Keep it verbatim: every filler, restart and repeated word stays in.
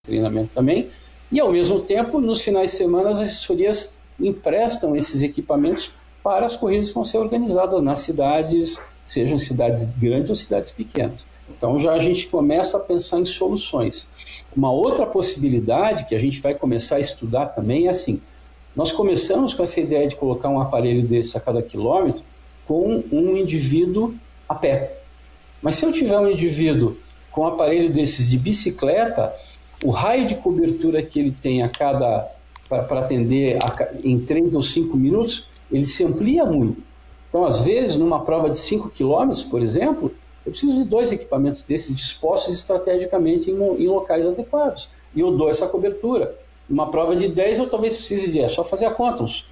treinamento também, e ao mesmo tempo, nos finais de semana, as assessorias emprestam esses equipamentos para as corridas que vão ser organizadas nas cidades, sejam cidades grandes ou cidades pequenas. Então já a gente começa a pensar em soluções. Uma outra possibilidade que a gente vai começar a estudar também é assim, nós começamos com essa ideia de colocar um aparelho desse a cada quilômetro com um indivíduo a pé. Mas se eu tiver um indivíduo com um aparelho desses de bicicleta, o raio de cobertura que ele tem a cada para atender a, em três ou cinco minutos, ele se amplia muito. Então, às vezes, numa prova de cinco quilômetros, por exemplo, eu preciso de dois equipamentos desses dispostos estrategicamente em, em locais adequados. E eu dou essa cobertura. Numa prova de dez, eu talvez precise de, é só fazer a conta, uns